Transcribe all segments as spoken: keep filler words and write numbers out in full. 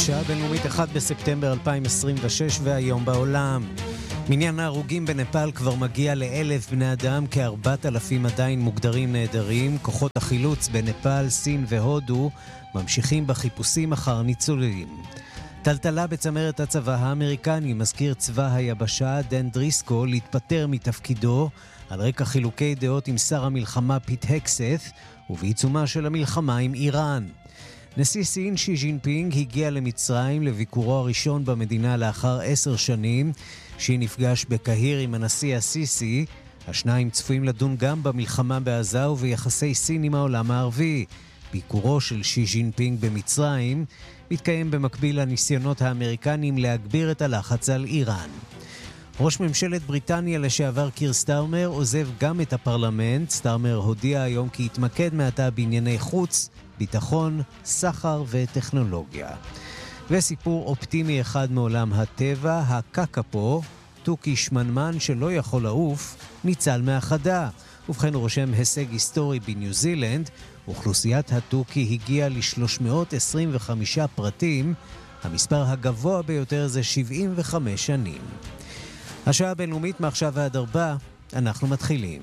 השעה בינלאומית אחד בספטמבר אלפיים עשרים ושש והיום בעולם. מניין ההרוגים בנפאל כבר מגיע לאלף בני אדם, כארבעת אלפים עדיין מוגדרים נהדרים. כוחות החילוץ בנפאל, סין והודו ממשיכים בחיפושים אחר ניצולים. טלטלה בצמרת הצבא האמריקני, מזכיר צבא היבשה דן דריסקו להתפטר מתפקידו על רקע חילוקי דעות עם שר המלחמה פיט הקסת ובעיצומה של המלחמה עם איראן. נשיא סין שי ג'ינפינג הגיע למצרים לביקורו הראשון במדינה לאחר עשר שנים. שי נפגש בקהיר עם הנשיא הסיסי. השניים צפויים לדון גם במלחמה בעזה וביחסי סין עם העולם הערבי. ביקורו של שי ג'ינפינג במצרים מתקיים במקביל לניסיונות האמריקנים להגביר את הלחץ על איראן. ראש ממשלת בריטניה לשעבר קיר סטארמר עוזב גם את הפרלמנט. סטארמר הודיע היום כי יתמקד מעתה בענייני חוץ, ביטחון, סחר וטכנולוגיה. וסיפור אופטימי אחד מעולם הטבע, הקקפו, תוכי שמנמן שלא יכול לעוף, ניצל מהחדה. ובכן הוא רושם הישג היסטורי בניו זילנד, אוכלוסיית התוכי הגיעה ל-שלוש מאות עשרים וחמישה פרטים, המספר הגבוה ביותר זה שבעים וחמש שנים. השעה הבינלאומית מעכשיו ועד ארבע, אנחנו מתחילים.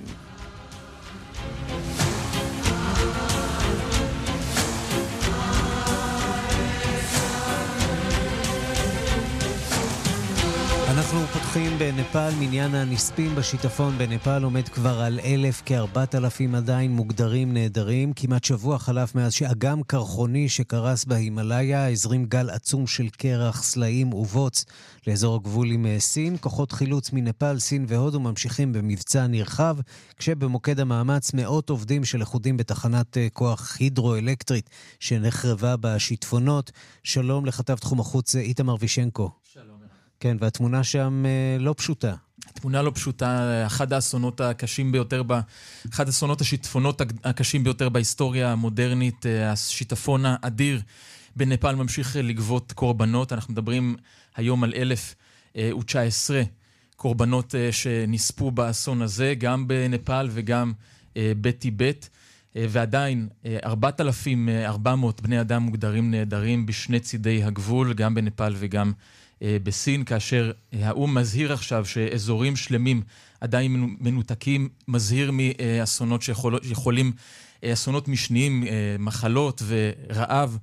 אנחנו פותחים בנפאל. מניין הנספים בשיטפון בנפאל עומד כבר על אלף, כארבעת אלפים עדיין מוגדרים נהדרים. כמעט שבוע חלף מאז שאגם קרחוני שקרס בהימלאיה הזרים גל עצום של קרח, סלעים ובוץ לאזור הגבול עם סין. כוחות חילוץ מנפאל, סין והודו ממשיכים במבצע נרחב, כשבמוקד המאמץ מאות עובדים של איחודים בתחנת כוח הידרואלקטרית שנחרבה בשיטפונות. שלום לכתב תחום החוץ איתמר וישנקו. שלום. כן, והתמונה שם לא פשוטה. התמונה לא פשוטה, אחד האסונות הקשים ביותר, ב... אחד האסונות השיטפונות הקשים ביותר בהיסטוריה המודרנית. השיטפון האדיר בנפאל ממשיך לגבות קורבנות. אנחנו מדברים היום על אלף ותשע עשרה קורבנות שנספו באסון הזה, גם בנפאל וגם בטיבט. ועדיין ארבעת אלפים וארבע מאות בני אדם מוגדרים נהדרים בשני צידי הגבול, גם בנפאל וגם בסין, כאשר האום מזהיר עכשיו שאזורים שלמים עדיין מנותקים, מזהיר מאסונות שיכולים, אסונות משניים, מחלות ורעב,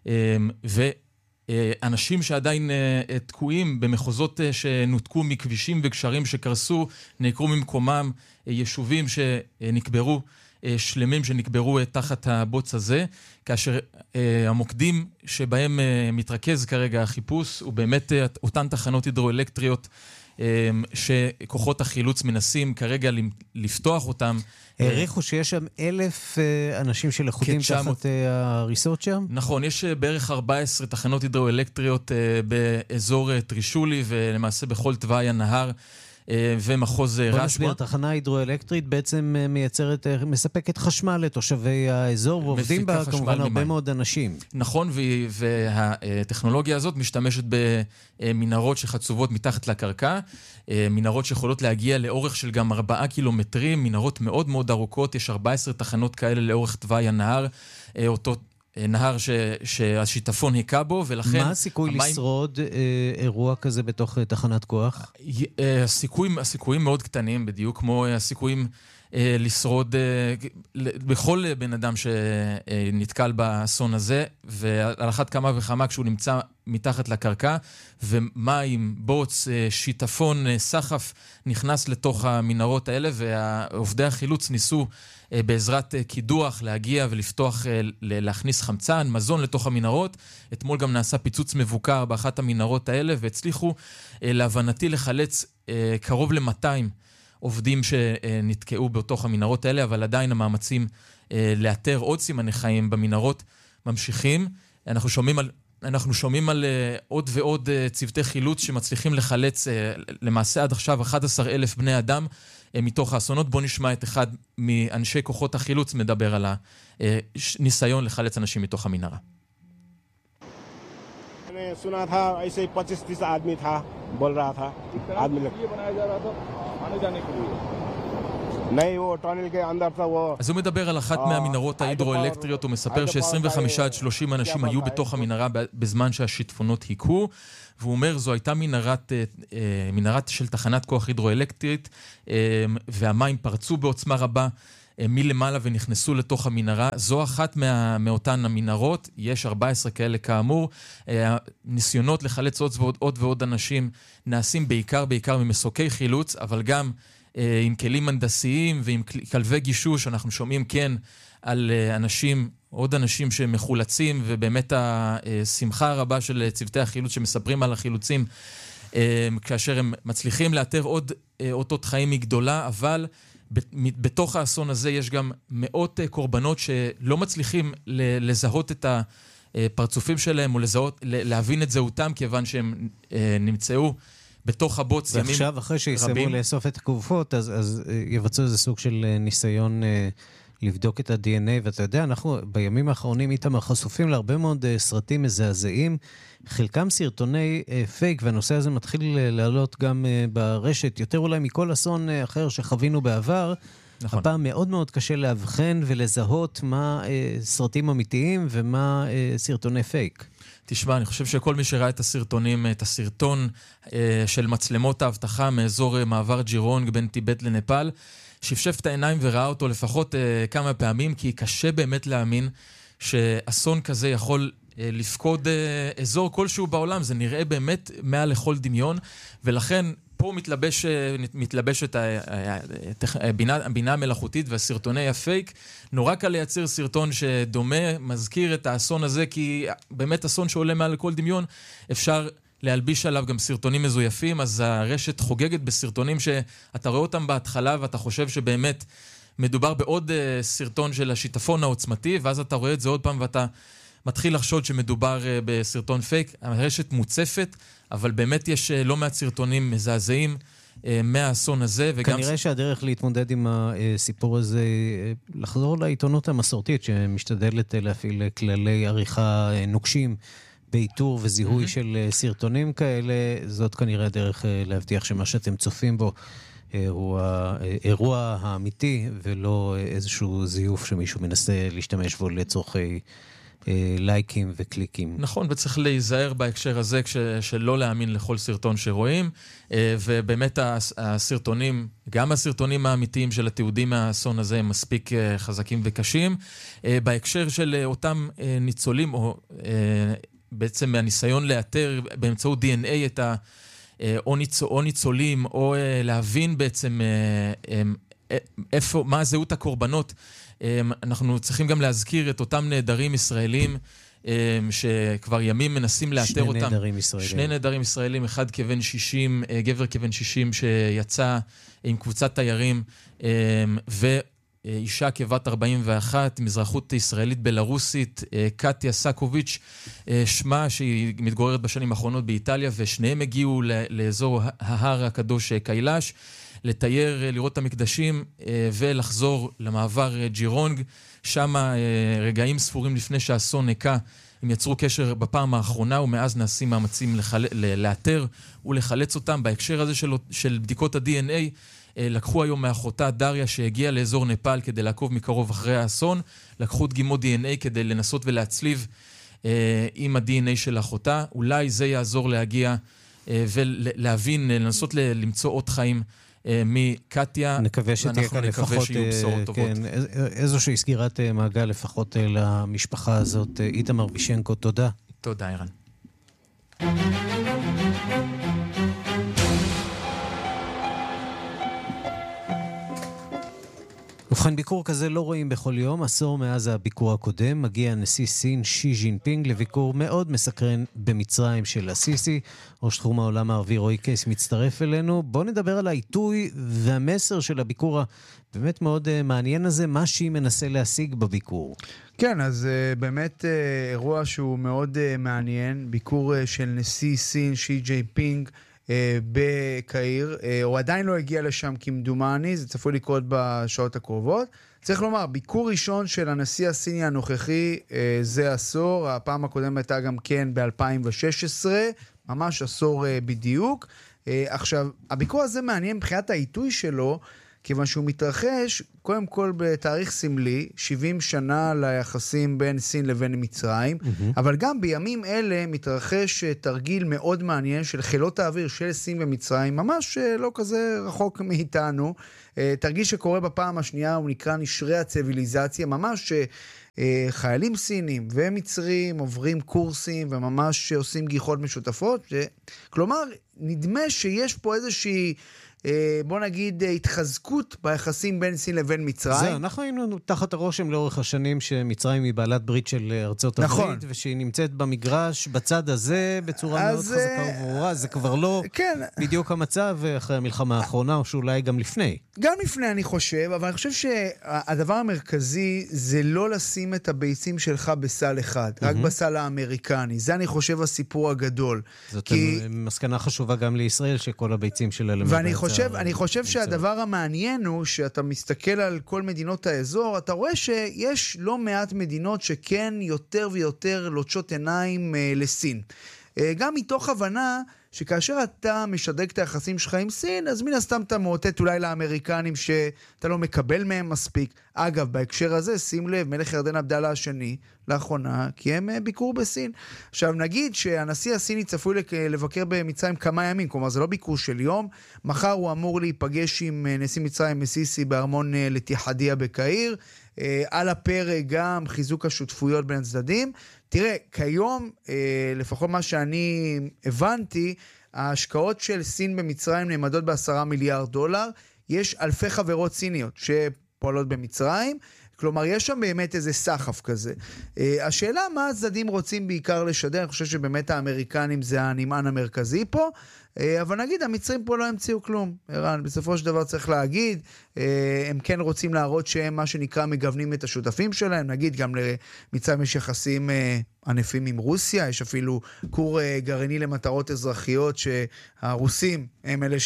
ואנשים שעדיין תקועים במחוזות שנותקו מכבישים וגשרים שקרסו, נעקרו ממקומם, יישובים שנקברו, שלמים שנקברו תחת הבוץ הזה, כאשר המוקדים שבהם מתרכז כרגע החיפוש, הוא באמת אותן תחנות הידרואלקטריות שכוחות החילוץ מנסים כרגע לפתוח אותם. העריכו שיש שם אלף אנשים של איחודים תחת ההריסות שם? נכון, יש בערך ארבע עשרה תחנות הידרואלקטריות באזור טרישולי, ולמעשה בכל תוואי הנהר ומחוז רשב"א. בוא נסביר, תחנה הידרואלקטרית בעצם מייצרת, מספקת חשמל לתושבי האזור, ועובדים בה כמובן הרבה מאוד אנשים. נכון, והטכנולוגיה הזאת משתמשת במנהרות שחצובות מתחת לקרקע, מנהרות שיכולות להגיע לאורך של גם ארבעה קילומטרים, מנהרות מאוד מאוד ארוכות, יש ארבע עשרה תחנות כאלה לאורך תוואי הנהר, אותו נהר ש, שהשיטפון היכה בו, ולכן... מה הסיכוי המים... לשרוד אה, אירוע כזה בתוך אה, תחנת כוח? אה, הסיכויים, הסיכויים מאוד קטנים, בדיוק כמו הסיכויים אה, לשרוד אה, בכל בן אדם שנתקל באסון הזה, ועל אחת כמה וכמה כשהוא נמצא מתחת לקרקע, ומים, בוץ, אה, שיטפון, אה, סחף נכנס לתוך המנהרות האלה, ועובדי החילוץ ניסו בעזרת קידוח להגיע ולפתוח, להכניס חמצן, מזון לתוך המנהרות. אתמול גם נעשה פיצוץ מבוקר באחת המנהרות האלה, והצליחו להבנתי לחלץ קרוב ל-מאתיים עובדים שנתקעו בתוך המנהרות האלה, אבל עדיין המאמצים לאתר עוד סימני חיים במנהרות ממשיכים. אנחנו שומעים על אנחנו שומעים על uh, עוד ועוד uh, צוותי חילוץ שמצליחים לחלץ uh, למעשה עד עכשיו אחד עשר אלף בני אדם uh, מתוך האסונות. בוא נשמע את אחד מאנשי כוחות החילוץ מדבר על הניסיון לחלץ אנשים מתוך המנהרה. मैंने सुना था ऐसे पच्चीस तीस आदमी था बोल रहा था आदमी लोग ये बनाया जा रहा था आने जाने के लिए नहीं वो टनल के अंदर था वो אז הוא מדבר על אחת מהמנהרות ההידרואלקטריות, הוא מספר ש-עשרים וחמישה עד שלושים אנשים היו בתוך המנהרה בזמן שהשיטפונות היכו, והוא אומר זו הייתה מנהרת, מנהרת של תחנת כוח הידרואלקטרית, והמים פרצו בעוצמה רבה מלמעלה ונכנסו לתוך המנהרה. זו אחת מה, מאותן המנהרות, יש ארבע עשרה כאלה כאמור. ניסיונות לחלץ עוד ועוד, עוד ועוד אנשים נעשים בעיקר, בעיקר ממסוקי חילוץ, אבל גם עם כלים הנדסיים ועם כלבי גישוש. אנחנו שומעים כן על אנשים, עוד אנשים שמחולצים, ובאמת השמחה הרבה של צוותי החילוץ שמספרים על החילוצים, כאשר הם מצליחים לאתר עוד אותות חיים מגדולה, אבל בתוך האסון הזה יש גם מאות קורבנות שלא מצליחים לזהות את הפרצופים שלהם, או לזהות, להבין את זהותם, כיוון שהם נמצאו בתוך הבוץ ימים רבים. ועכשיו, אחרי שיסיימו לאסוף את הגופות, אז, אז יבצעו איזה סוג של ניסיון לבדוק את ה-די אן איי, ואתה יודע, אנחנו בימים האחרונים איתם חשופים להרבה מאוד סרטים מזעזעים, חלקם סרטוני פייק, והנושא הזה מתחיל לעלות גם ברשת, יותר אולי מכל אסון אחר שחווינו בעבר. נכון. הפעם מאוד מאוד קשה להבחן ולזהות מה סרטים אמיתיים ומה סרטוני פייק. תשמע, אני חושב שכל מי שראה את הסרטונים, את הסרטון של מצלמות האבטחה מאזור מעבר ג'ירונג בין טיבט לנפאל, שפשף את העיניים וראה אותו לפחות כמה פעמים, כי קשה באמת להאמין שאסון כזה יכול לפקוד אזור כלשהו בעולם. זה נראה באמת מעל לכל דמיון, ולכן פה מתלבש, מתלבשת הבינה, הבינה המלאכותית והסרטוני הפייק. נורא קל לייצר סרטון שדומה, מזכיר את האסון הזה, כי באמת אסון שעולה מעל לכל דמיון, אפשר להלביש עליו גם סרטונים מזויפים, אז הרשת חוגגת בסרטונים שאתה רואה אותם בהתחלה, ואתה חושב שבאמת מדובר בעוד סרטון של השיטפון העוצמתי, ואז אתה רואה את זה עוד פעם, ואתה מתחיל לחשוד שמדובר בסרטון פייק. הרשת מוצפת, אבל באמת יש לא מעט סרטונים מזעזעים מהאסון הזה. כנראה שהדרך להתמודד עם הסיפור הזה, לחזור לעיתונות המסורתית, שמשתדלת להפעיל כללי עריכה נוקשים, באיתור וזיהוי mm-hmm. של סרטונים כאלה. זאת כנראה דרך להבטיח שמה שאתם צופים בו הוא האירוע האמיתי, ולא איזשהו זיוף שמישהו מנסה להשתמש בו לצורכי לייקים וקליקים. נכון, וצריך להיזהר בהקשר הזה שלא להאמין לכל סרטון שרואים, ובאמת הסרטונים, גם הסרטונים האמיתיים של התיעודים מהאסון הזה הם מספיק חזקים וקשים. בהקשר של אותם ניצולים, או בעצם מהניסיון לאתר באמצעות די אן איי את ה... או, ניצ... או ניצולים, או להבין בעצם איפה, מה זהות הקורבנות. אנחנו צריכים גם להזכיר את אותם נהדרים ישראלים, שכבר ימים מנסים לאתר שני אותם. שני נהדרים ישראלים. שני נהדרים ישראלים, אחד כבן שישים, גבר כבן שישים, שיצא עם קבוצת תיירים, ו... אישה כבת ארבעים ואחת, מזרחות ישראלית בלרוסית, קטיה סקוביץ', שמה שהיא מתגוררת בשנים האחרונות באיטליה, ושניהם הגיעו לאזור ההר הקדוש קיילש, לתייר, לראות את המקדשים, ולחזור למעבר ג'ירונג. שם רגעים ספורים לפני שהאסון נקע, הם יצרו קשר בפעם האחרונה, ומאז נעשים מאמצים לחל... לאתר ולחלץ אותם. בהקשר הזה של, של בדיקות ה-די אן איי, לקחו היום מאחותה דריה שהגיעה לאזור נפאל כדי לעקוב מקרוב אחרי האסון, לקחו דגימות די אן איי כדי לנסות ולהצליב אה, עם ה-די אן איי של אחותה. אולי זה יעזור להגיע אה, ולהבין, לנסות ל- למצוא עוד חיים אה, מקטיה. נקווה שתהיה כאן לפחות, אה, כן, איזושהי סגירת אה, מעגל לפחות אה, למשפחה הזאת. אה, איתמר וישנקו, תודה. תודה, אירן. ובכן, ביקור כזה לא רואים בכל יום. עשור מאז הביקור הקודם מגיע נשיא סין שי ג'ינפינג לביקור מאוד מסקרן במצרים של הסיסי. ראש תחום העולם הערבי רועי קייס מצטרף אלינו. בואו נדבר על העיתוי והמסר של הביקור הבאמת מאוד מעניין הזה, מה שהיא מנסה להשיג בביקור. כן, אז uh, באמת uh, אירוע שהוא מאוד uh, מעניין, ביקור uh, של נשיא סין שי ג'ינפינג בקהיר. הוא עדיין לא הגיע לשם כמדומני, זה צפוי לקרות בשעות הקרובות. צריך לומר, ביקור ראשון של הנשיא הסיני הנוכחי זה עשור, הפעם הקודמת הייתה גם כן ב-אלפיים ושש עשרה, ממש עשור בדיוק. עכשיו, הביקור הזה מעניין מבחינת העיתוי שלו, כיוון שהוא מתרחש, קודם כל בתאריך סמלי, שבעים שנה ליחסים בין סין לבין מצרים, mm-hmm. אבל גם בימים אלה מתרחש תרגיל מאוד מעניין של חילות האוויר של סין ומצרים, ממש לא כזה רחוק מאיתנו, תרגיל שקורה בפעם השנייה, הוא נקרא נשרי הציביליזציה, ממש חיילים סינים ומצרים עוברים קורסים וממש עושים גיחות משותפות, כלומר, נדמה שיש פה איזושהי, בוא נגיד, התחזקות ביחסים בין סין לבין מצרים. זה, אנחנו היינו תחת הרושם לאורך השנים שמצרים היא בעלת ברית של ארצות הברית, נכון. ושהיא נמצאת במגרש בצד הזה בצורה מאוד חזקה וברורה, זה כבר לא כן. בדיוק המצב אחרי המלחמה האחרונה, או שאולי גם לפני. גם לפני אני חושב, אבל אני חושב שהדבר המרכזי זה לא לשים את הביצים שלך בסל אחד, mm-hmm. רק בסל האמריקני. זה אני חושב הסיפור הגדול. זאת כי... מסקנה חשובה גם לישראל, שכל הביצים שלה למדע. ואני חושב, אני חושב שהדבר המעניין הוא שאתה מסתכל על כל מדינות האזור, אתה רואה שיש לא מעט מדינות שכן יותר ויותר לוטשות עיניים אה, לסין. אה, גם מתוך הבנה שכאשר אתה משדרג את היחסים שלך עם סין, אז מן הסתם אתה מאותת אולי לאמריקנים שאתה לא מקבל מהם מספיק. אגב, בהקשר הזה, שים לב, מלך ירדן עבדאללה השני, לאחרונה, כי הם ביקור בסין. עכשיו, נגיד שהנשיא הסיני צפוי לבקר במצרים כמה ימים, כלומר, זה לא ביקור של יום. מחר הוא אמור להיפגש עם נשיא מצרים מסיסי בארמון לתיחדיה בקהיר. על הפרק גם חיזוק השותפויות בין הצדדים. תראה, כיום, לפחות מה שאני הבנתי, ההשקעות של סין במצרים נעמדות בעשרה מיליארד דולר. יש אלפי חברות סיניות שפועלות במצרים, כלומר, יש שם באמת איזה סחף כזה. השאלה מה הצדדים רוצים בעיקר לשדר, אני חושב שבאמת האמריקנים זה הנמען המרכזי פה, אבל נגיד, המצרים פה לא המציאו כלום. ערן, בסופו של דבר צריך להגיד, הם כן רוצים להראות שהם מה שנקרא מגוונים את השותפים שלהם, נגיד גם למצרים יש יחסים ענפים עם רוסיה, יש אפילו כור גרעיני למטרות אזרחיות שהרוסים הם אלה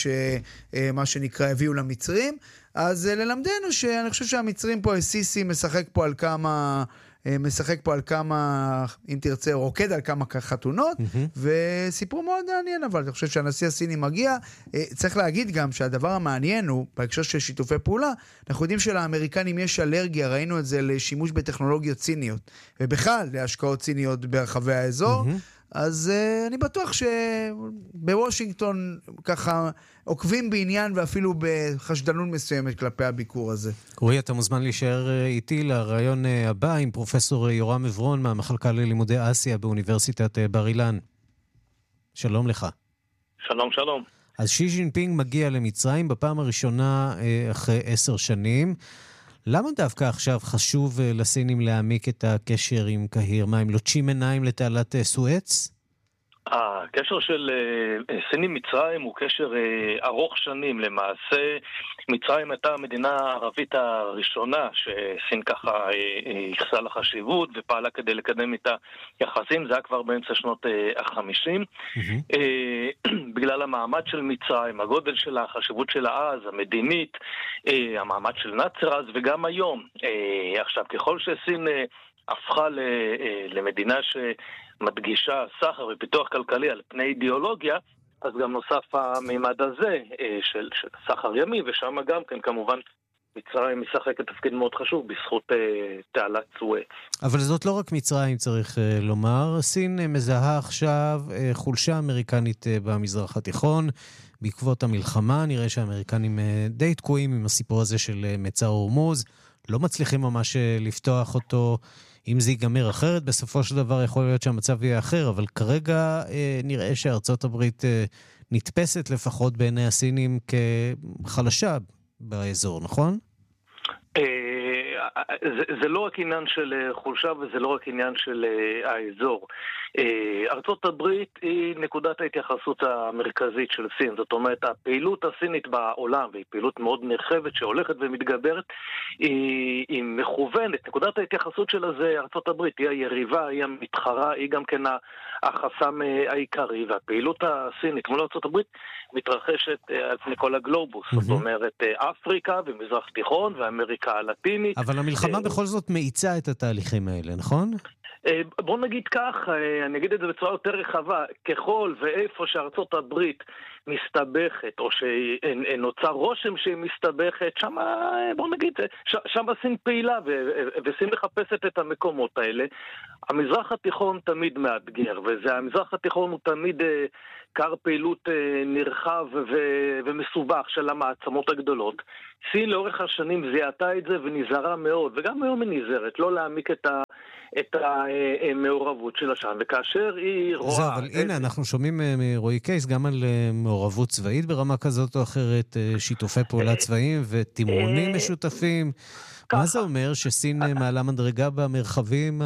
שמה שנקרא הביאו למצרים, אז ללמדנו שאני חושב שהמצרים פה, סיסי משחק פה על כמה, משחק פה על כמה, אם תרצה, רוקד על כמה חתונות, mm-hmm. וסיפור מאוד מעניין, אבל אני חושב שהנשיא הסיני מגיע, צריך להגיד גם שהדבר המעניין הוא, בהקשר של שיתופי פעולה, אנחנו יודעים שלאמריקנים יש אלרגיה, ראינו את זה לשימוש בטכנולוגיות ציניות, ובכלל להשקעות ציניות ברחבי האזור, mm-hmm. אז uh, אני בטוח שבוושינגטון ככה עוקבים בעניין ואפילו בחשדנות מסוימת כלפי הביקור הזה. רועי, אתה מוזמן להישאר איתי לרעיון הבא עם פרופסור יורם עברון מהמחלקה ללימודי אסיה באוניברסיטת בר אילן. שלום לך. שלום, שלום. אז שי ג'ינפינג מגיע למצרים בפעם הראשונה אחרי עשר שנים. למה דווקא עכשיו חשוב לסינים להעמיק את הקשר עם קהיר? מה, הם לוטשים עיניים לתעלת סואץ? הקשר של סינים מצרים הוא קשר ארוך שנים. למעשה, מצרים הייתה המדינה הערבית הראשונה שסין ככה יחסה לחשיבות ופעלה כדי לקדם את היחסים. זה היה כבר באמצע שנות החמישים. בגלל המעמד של מצרים, הגודל שלה, החשיבות שלה אז, המדינית, המעמד של נאצר אז וגם היום. עכשיו, ככל שסין הפכה למדינה ש... מדגישה סחר ופיתוח כלכלי על פני אידיאולוגיה, אז גם נוסף המימד הזה של, של סחר ימי, ושם גם כן כמובן מצרים משחקת תפקיד מאוד חשוב בזכות אה, תעלת סואץ. אבל זאת לא רק מצרים צריך אה, לומר, סין אה, מזהה עכשיו אה, חולשה אמריקנית אה, במזרח התיכון, בעקבות המלחמה נראה שהאמריקנים אה, די תקועים עם הסיפור הזה של אה, מצר הורמוז, לא מצליחים ממש אה, לפתוח אותו, אם זה ייגמר אחרת, בסופו של דבר יכול להיות שהמצב יהיה אחר, אבל כרגע אה, נראה שארצות הברית אה, נתפסת לפחות בעיני הסינים כחלשה באזור, נכון? זה, זה לא רק עניין של חולשה וזה לא רק עניין של האזור. ארצות הברית היא נקודת ההתייחסות המרכזית של סין. זאת אומרת, הפעילות הסינית בעולם, והיא פעילות מאוד נרחבת שהולכת ומתגברת, היא, היא מכוונת. נקודת ההתייחסות שלה זה ארצות הברית, היא היריבה, היא המתחרה, היא גם כן החסם העיקרי. והפעילות הסינית מול ארצות הברית מתרחשת על פני כל הגלובוס. Mm-hmm. זאת אומרת, אפריקה ומזרח תיכון ואמריקה הלטינית. אבל המלחמה בכל זאת מאיצה את התהליכים האלה, נכון? בוא נגיד כך, אני אגיד את זה בצורה יותר רחבה, ככל ואיפה שארצות הברית מסתבכת, או שנוצר רושם שהיא מסתבכת, שם, בוא נגיד, שם סין פעילה, וסין מחפשת את המקומות האלה. המזרח התיכון תמיד מאתגר, והמזרח התיכון הוא תמיד קר פעילות נרחב ומסובך של המעצמות הגדולות. סין לאורך השנים זיהתה את זה ונזהרה מאוד, וגם היום היא נזהרת, לא להעמיק את ה... את המעורבות שלה שם, וכאשר היא רואה... זהו, אבל הנה, אנחנו שומעים מרועי קייס גם על מעורבות צבאית ברמה כזאת או אחרת, שיתופי פעולה צבאיים ותמרונים משותפים. מה זה אומר? שסין מעלה מדרגה במרחבים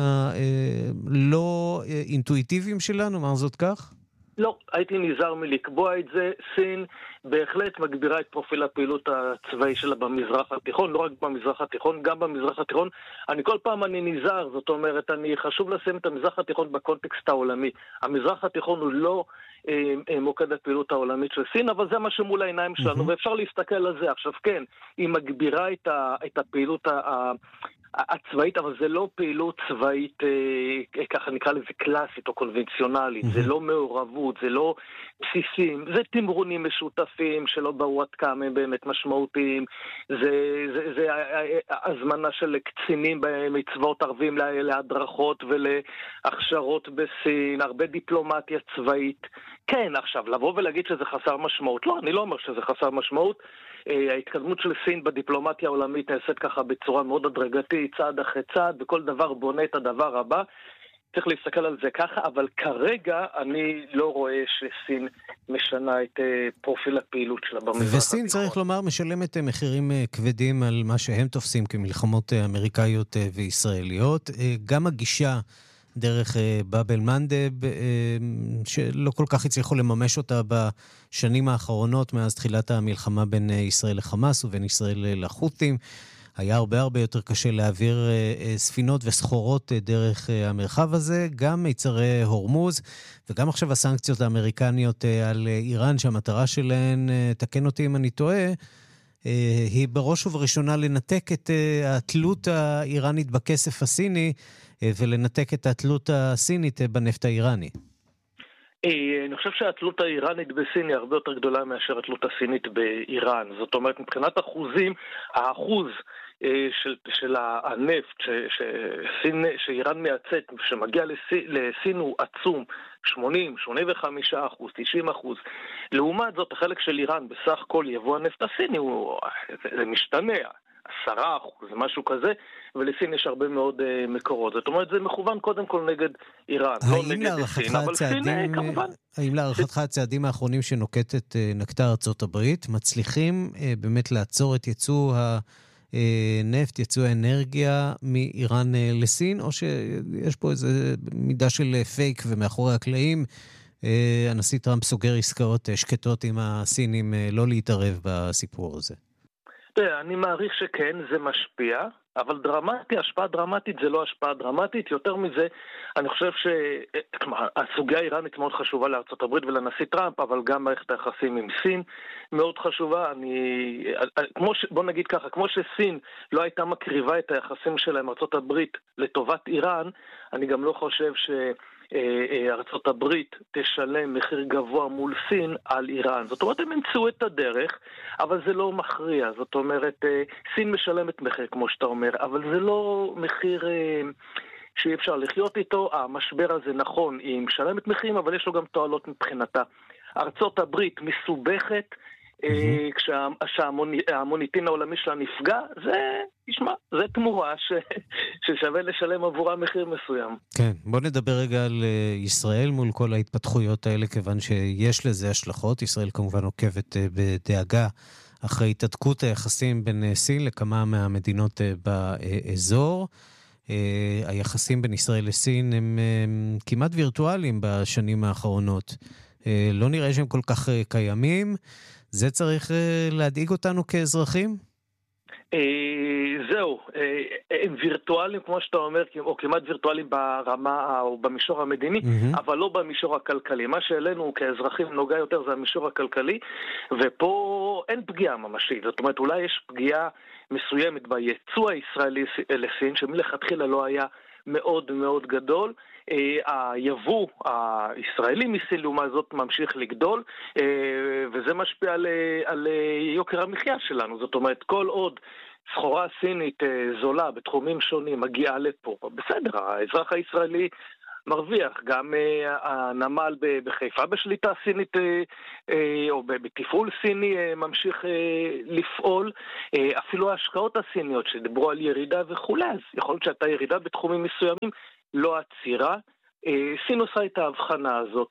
הלא אינטואיטיביים שלנו? מה זאת כך? לא, הייתי נזהר מלקבוע את זה. סין בהחלט מגבירה את פרופיל הפעילות הצבאי שלה במזרח התיכון, לא רק במזרח התיכון, גם במזרח התיכון. אני כל פעם אני נזהר, זאת אומרת, אני חשוב לשים את המזרח התיכון בקונטקסט העולמי. המזרח התיכון הוא לא אה, מוקד הפעילות העולמית של סין, אבל זה מה שמול העיניים שלנו, mm-hmm. ואפשר להסתכל על זה. עכשיו כן, היא מגבירה את, ה, את הפעילות ה... הצבאית, אבל זה לא פעילות צבאית, אה, ככה נקרא לזה קלאסית או קונבנציונלית, mm-hmm. זה לא מעורבות, זה לא בסיסים, זה תמרונים משותפים שלא באו עד כמה הם באמת משמעותיים, זה, זה, זה הזמנה של קצינים במצוות ערבים להדרכות ולהכשרות בסין, הרבה דיפלומטיה צבאית. כן, עכשיו, לבוא ולהגיד שזה חסר משמעות, לא, אני לא אומר שזה חסר משמעות, ההתקדמות של סין בדיפלומטיה העולמית נעשית ככה בצורה מאוד הדרגתית, צעד אחרי צעד, וכל דבר בונה את הדבר הבא. צריך להסתכל על זה ככה, אבל כרגע אני לא רואה שסין משנה את פרופיל הפעילות שלה במזרח התיכון. וסין, צריך לומר, משלמת מחירים כבדים על מה שהם תופסים כמלחמות אמריקאיות וישראליות. גם הגישה דרך באבל מנדב, שלא כל כך הצליחו לממש אותה בשנים האחרונות מאז תחילת המלחמה בין ישראל לחמאס ובין ישראל לחות'ים. היה הרבה הרבה יותר קשה להעביר ספינות וסחורות דרך המרחב הזה, גם מיצרי הורמוז, וגם עכשיו הסנקציות האמריקניות על איראן, שהמטרה שלהן, תקן אותי אם אני טועה, היא בראש ובראשונה לנתק את התלות האיראנית בכסף הסיני, ולנתק את התלות הסינית בנפט האיראני. אני חושב שהתלות האיראנית בסין היא הרבה יותר גדולה מאשר התלות הסינית באיראן. זאת אומרת, מבחינת אחוזים, האחוז של, של הנפט שסין, שאיראן מייצאת, שמגיע לסין, לסין הוא עצום, שמונים, שמונים וחמישה אחוז, תשעים אחוז. לעומת זאת, החלק של איראן בסך כל יבוא הנפט הסיני, הוא, זה, זה משתנה. עשרה אחוז, משהו כזה, ולסין יש הרבה מאוד uh, מקורות. זאת אומרת, זה מכוון קודם כל נגד איראן, לא נגד סין, אבל סין כמובן. האם להערכתך הצעדים האחרונים שנוקטת, נקטה ארצות הברית, מצליחים uh, באמת לעצור את ייצוא הנפט, ייצוא האנרגיה מאיראן uh, לסין, או שיש פה איזו מידה של פייק ומאחורי הקלעים, uh, הנשיא טראמפ סוגר עסקאות uh, שקטות עם הסינים uh, לא להתערב בסיפור הזה? אני מעריך שכן, זה משפיע, אבל דרמטי, השפעה דרמטית זה לא השפעה דרמטית, יותר מזה, אני חושב שהסוגיה האיראנית מאוד חשובה לארצות הברית ולנשיא טראמפ, אבל גם מערכת היחסים עם סין מאוד חשובה. אני, כמו ש, בוא נגיד ככה, כמו שסין לא הייתה מקריבה את היחסים שלה עם ארצות הברית לטובת איראן, אני גם לא חושב ש... ארצות הברית תשלם מחיר גבוה מול סין על איראן. זאת אומרת, הם ימצאו את הדרך, אבל זה לא מכריע. זאת אומרת, סין משלמת מחיר, כמו שאתה אומר, אבל זה לא מחיר שאי אפשר לחיות איתו. המשבר הזה נכון, היא משלמת מחירים, אבל יש לו גם תועלות מבחינתה. ארצות הברית מסובכת, כשהמוניטין העולמי שלה נפגע, זה, תשמע, זה תמורה ש... ששווה לשלם עבורה מחיר מסוים. כן, בוא נדבר רגע על ישראל מול כל ההתפתחויות האלה, כיוון שיש לזה השלכות. ישראל כמובן עוקבת בדאגה אחרי התעדכות היחסים בין סין לכמה מהמדינות באזור. היחסים בין ישראל לסין הם כמעט וירטואליים בשנים האחרונות. לא נראה שהם כל כך קיימים. זה צריך להדאיג אותנו כאזרחים? זהו, הם וירטואליים כמו שאתה אומר, או כמעט וירטואליים ברמה או במישור המדיני, אבל לא במישור הכלכלי. מה שאלינו כאזרחים נוגע יותר זה המישור הכלכלי, ופה אין פגיעה ממשית. זאת אומרת, אולי יש פגיעה מסוימת ביצוא הישראלי לסין, שמלכתחילה לא היה מאוד מאוד גדול. היבוא הישראלי מסין לעומת זאת ממשיך לגדול, וזה משפיע על, על יוקר המחיה שלנו. זאת אומרת, כל עוד סחורה סינית זולה בתחומים שונים מגיעה לפה, בסדר, האזרח הישראלי מרוויח. גם הנמל בחיפה בשליטה סינית או בתפעול סיני ממשיך לפעול. אפילו ההשקעות הסיניות שדיברו על ירידה וכו', אז יכול להיות שהייתה ירידה בתחומים מסוימים, לא עצירה. סין עושה את ההבחנה הזאת.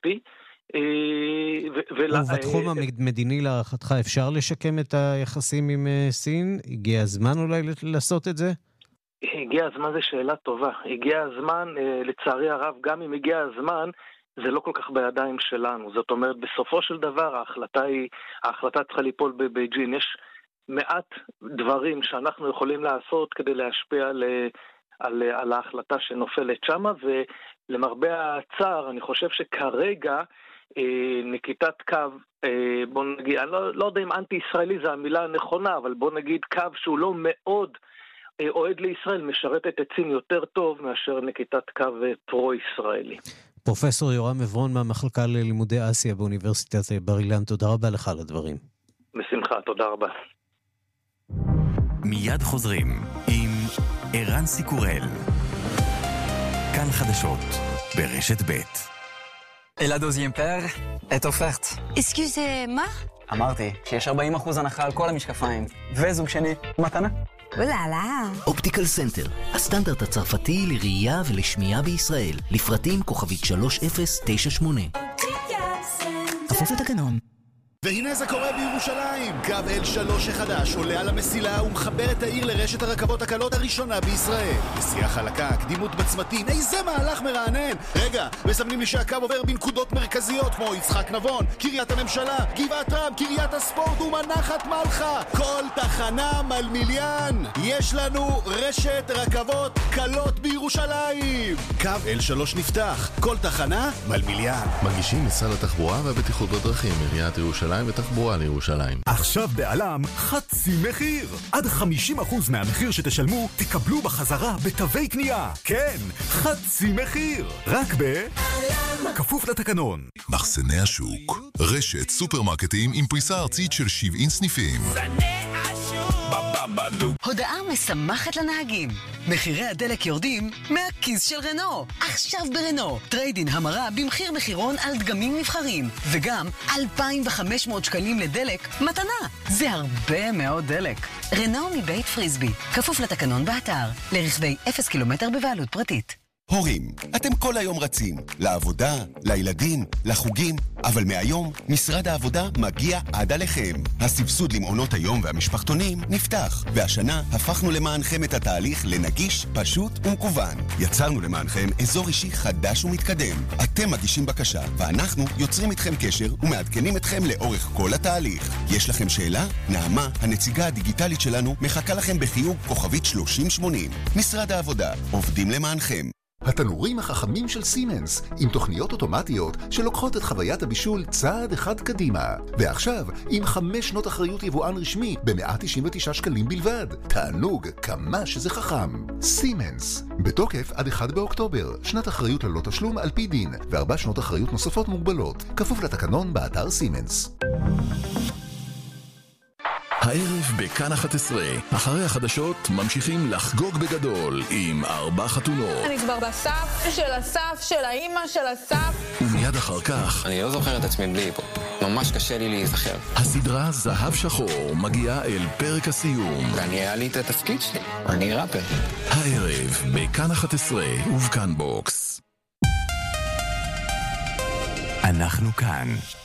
ובתחום המדיני להערכתך אפשר לשקם את היחסים עם סין? הגיע הזמן אולי לעשות את זה? הגיע הזמן, זה שאלה טובה. הגיע הזמן, לצערי הרב, גם אם הגיע הזמן, זה לא כל כך בידיים שלנו. זאת אומרת, בסופו של דבר, ההחלטה היא, ההחלטה צריכה ליפול בבייג'ין. יש מעט דברים שאנחנו יכולים לעשות כדי להשפיע על, על, על ההחלטה שנופלת שמה, ולמרבה הצער, אני חושב שכרגע, נקיטת קו, בוא נגיד, אני לא, לא יודע אם אנטי-ישראלי זה המילה הנכונה, אבל בוא נגיד קו שהוא לא מאוד אוהד לישראל, משרתת את סין יותר טוב מאשר נקיטת קו פרו-ישראלי. פרופסור יורם עברון מהמחלקה ללימודי אסיה באוניברסיטת בר אילן, תודה רבה לך על הדברים. בשמחה, תודה רבה. מיד חוזרים עם ערן סיקורל. כאן חדשות ברשת ב'. Et la deuxième paire est offerte. Excusez-moi? אמרתי שיש ארבעים אחוז הנחה על כל המשקפיים. וזוג שני, מתנה. וואלה. אופטיקל סנטר, הסטנדרט הצרפתי לראייה ולשמיעה בישראל. לפרטים כוכבית שלוש אפס תשע שמונה. כפוף לתקנון. והנה זה קורה בירושלים. קו אל שלוש החדש עולה על המסילה ומחבר את העיר לרשת הרכבות הקלות הראשונה בישראל. נסיעה חלקה, קדימות בצמתים, איזה מהלך מרענן. רגע, מסמנים לי שהקו עובר בנקודות מרכזיות כמו יצחק נבון, קריית הממשלה, גבעת רם, קריית הספורט ומנחת מלחה. כל תחנה מלמיליאן. יש לנו רשת רכבות קלות בירושלים. קו אל שלוש נפתח, כל תחנה מלמיליאן. מגישים משרד התחבורה והבטיחות בדרכים, עיריית ירושלים ותחבורה לירושלים. עכשיו בעלם חצי מחיר. עד חמישים אחוז מהמחיר שתשלמו תקבלו בחזרה בתווי קנייה. כן, חצי מחיר. רק ב... כפוף לתקנון. מחסני השוק, רשת סופרמרקטים עם פריסה ארצית של שבעים סניפים. הודעה משמחת לנהגים. מחירי הדלק יורדים מהכיס של רנו. עכשיו ברנו, טריידין המרה במחיר מחירון על דגמים נבחרים, וגם אלפיים וחמש מאות שקלים לדלק מתנה. זה הרבה מאוד דלק. רנו מבית פריסבי, כפוף לתקנון באתר, לרכבי אפס קילומטר בבעלות פרטית. הורים, אתם כל היום רצים, לעבודה, לילדים, לחוגים, אבל מהיום משרד העבודה מגיע עד עליכם. הסבסוד למעונות היום והמשפחתונים נפתח, והשנה הפכנו למענכם את התהליך לנגיש, פשוט ומקוון. יצרנו למענכם אזור אישי חדש ומתקדם. אתם מגישים בקשה, ואנחנו יוצרים איתכם קשר ומעדכנים אתכם לאורך כל התהליך. יש לכם שאלה? נעמה, הנציגה הדיגיטלית שלנו, מחכה לכם בחיוג כוכבית שלושים שמונים. משרד העבודה, עובדים למענכם. התנורים החכמים של סימנס, עם תוכניות אוטומטיות שלוקחות את חוויית הבישול צעד אחד קדימה. ועכשיו, עם חמש שנות אחריות יבואן רשמי ב-מאה תשעים ותשעה שקלים בלבד. תענוג, כמה שזה חכם. סימנס, בתוקף עד אחד באוקטובר, שנת אחריות ללא תשלום על פי דין, וארבע שנות אחריות נוספות מוגבלות. כפוף לתקנון באתר סימנס. הערב בכאן אחת עשרה, אחרי החדשות ממשיכים לחגוג בגדול עם ארבע חתונות. אני כבר בסף של הסף של האימא של הסף. ומיד אחר כך... אני לא זוכר את עצמי בלי פה. ממש קשה לי להיזכר. הסדרה זהב שחור מגיעה אל פרק הסיום. ואני היה לי את התפקיד שלי. אני ראפר. הערב בכאן אחת עשרה ובכאן בוקס. אנחנו כאן.